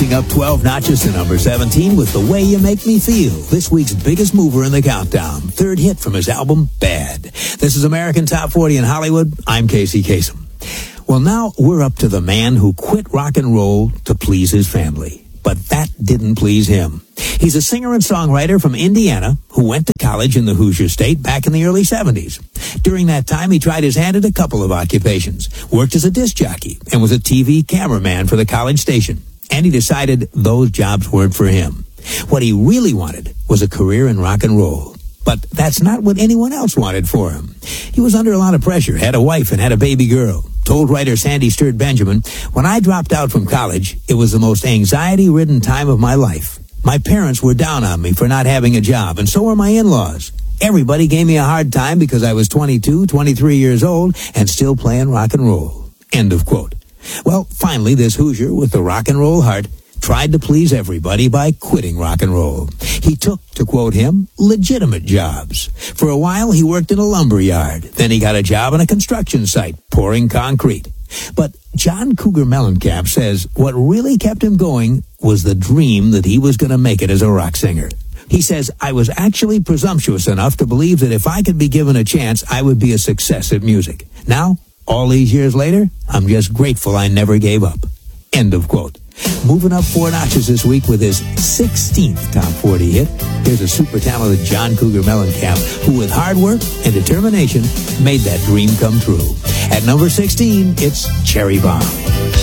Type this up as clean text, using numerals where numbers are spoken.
Marching up 12 notches to number 17 with The Way You Make Me Feel, this week's biggest mover in the countdown. Third hit from his album, Bad. This is American Top 40 in Hollywood. I'm Casey Kasem. Well, now we're up to the man who quit rock and roll to please his family. But that didn't please him. He's a singer and songwriter from Indiana who went to college in the Hoosier State back in the early 70s. During that time, he tried his hand at a couple of occupations, worked as a disc jockey, and was a TV cameraman for the college station. And he decided those jobs weren't for him. What he really wanted was a career in rock and roll. But that's not what anyone else wanted for him. He was under a lot of pressure, had a wife and had a baby girl. Told writer Sandy Sturt Benjamin, "When I dropped out from college, it was the most anxiety-ridden time of my life. My parents were down on me for not having a job, and so were my in-laws. Everybody gave me a hard time because I was 22, 23 years old and still playing rock and roll." End of quote. Well, finally, this Hoosier with the rock and roll heart tried to please everybody by quitting rock and roll. He took, to quote him, legitimate jobs. For a while, he worked in a lumber yard. Then he got a job on a construction site, pouring concrete. But John Cougar Mellencamp says what really kept him going was the dream that he was going to make it as a rock singer. He says, "I was actually presumptuous enough to believe that if I could be given a chance, I would be a success at music. Now, all these years later, I'm just grateful I never gave up." End of quote. Moving up 4 notches this week with his 16th Top 40 hit, here's a super talented John Cougar Mellencamp who with hard work and determination made that dream come true. At number 16, it's Cherry Bomb.